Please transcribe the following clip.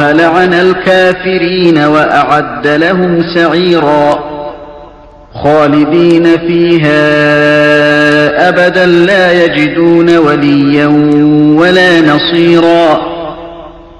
لعن الكافرين وأعد لهم سعيرا خالدين فيها أبدا لا يجدون وليا ولا نصيرا